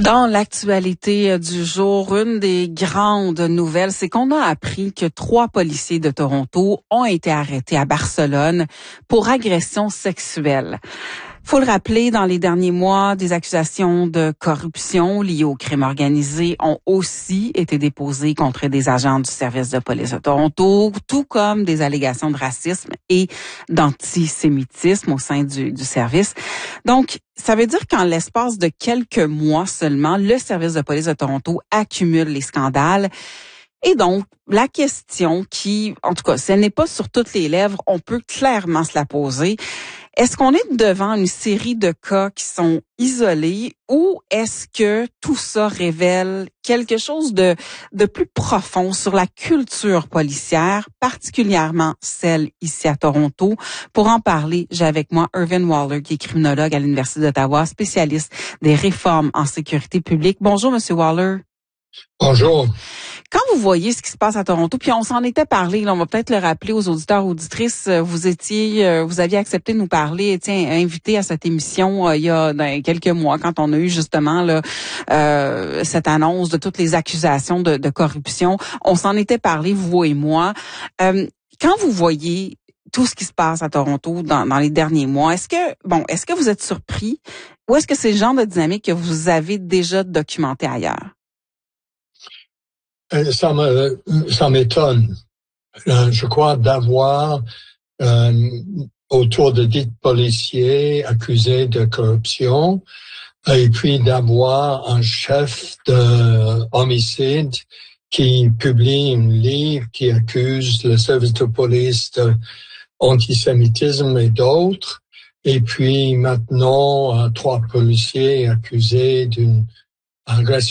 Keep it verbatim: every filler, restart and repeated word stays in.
Dans l'actualité du jour, une des grandes nouvelles, c'est qu'on a appris que trois policiers de Toronto ont été arrêtés à Barcelone pour agression sexuelle. Faut le rappeler, dans les derniers mois, des accusations de corruption liées au crime organisé ont aussi été déposées contre des agents du service de police de Toronto, tout comme des allégations de racisme et d'antisémitisme au sein du, du service. Donc, ça veut dire qu'en l'espace de quelques mois seulement, le service de police de Toronto accumule les scandales. Et donc, la question qui, en tout cas, si elle n'est pas sur toutes les lèvres, on peut clairement se la poser. Est-ce qu'on est devant une série de cas qui sont isolés ou est-ce que tout ça révèle quelque chose de, de plus profond sur la culture policière, particulièrement celle ici à Toronto? Pour en parler, j'ai avec moi Irvin Waller, qui est criminologue à l'Université d'Ottawa, spécialiste des réformes en sécurité publique. Bonjour, Monsieur Waller. Bonjour. Quand vous voyez ce qui se passe à Toronto, puis on s'en était parlé, là, on va peut-être le rappeler aux auditeurs, auditrices, vous étiez, vous aviez accepté de nous parler, étiez invité à cette émission euh, il y a dans quelques mois, quand on a eu justement là, euh, cette annonce de toutes les accusations de, de corruption. On s'en était parlé, vous et moi. Euh, quand vous voyez tout ce qui se passe à Toronto dans, dans les derniers mois, est-ce que, bon, est-ce que vous êtes surpris ou est-ce que c'est le genre de dynamique que vous avez déjà documenté ailleurs? Ça me, ça m'étonne, je crois, d'avoir euh, autour de dix policiers accusés de corruption et puis d'avoir un chef de homicide qui publie un livre qui accuse le service de police d'antisémitisme et d'autres. Et puis maintenant, trois policiers accusés d'une agression